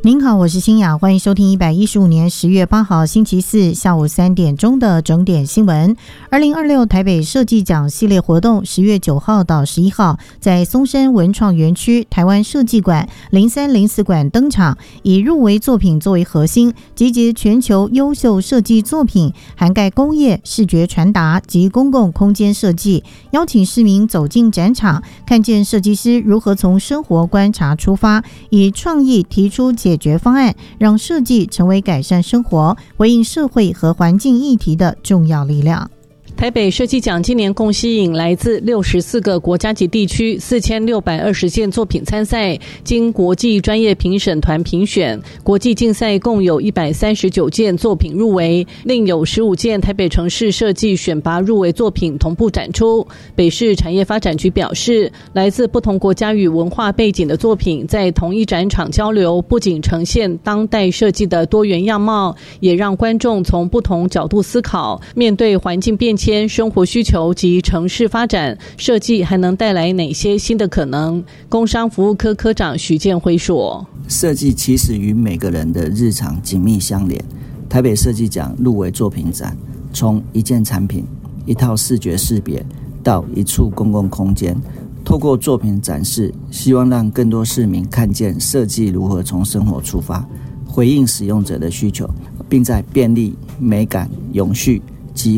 您好，我是欣雅，欢迎收听115年10月8号星期四下午3点钟的整点新闻。2026台北设计奖系列活动10月9号到11号在松山文创园区台湾设计馆0304馆登场，以入围作品作为核心，集结全球优秀设计作品，涵盖工业、视觉传达及公共空间设计，邀请市民走进展场，看见设计师如何从生活观察出发，以创意提出解决方案，让设计成为改善生活、回应社会和环境议题的重要力量。 台北设计奖今年共吸引来自64个国家及地区4620件作品参赛，经国际专业评审团评选，国际竞赛共有139件作品入围，另有15件台北城市设计选拔入围作品同步展出。北市产业发展局表示，来自不同国家与文化背景的作品在同一展场交流，不仅呈现当代设计的多元样貌，也让观众从不同角度思考，面对环境变迁、生活需求及城市发展，设计还能带来哪些新的可能？工商服务科科长许建辉说， 设计其实与每个人的日常紧密相连。台北设计奖入围作品展，从一件产品、一套视觉识别到一处公共空间，透过作品展示，希望让更多市民看见设计如何从生活出发，回应使用者的需求，并在便利、美感、永续